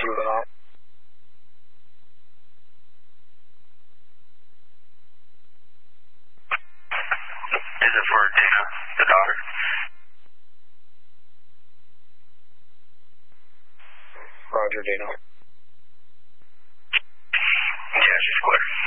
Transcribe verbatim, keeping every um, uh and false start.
moving on. Is it for Dana, the daughter? Roger, Dana. Yeah, she's clear.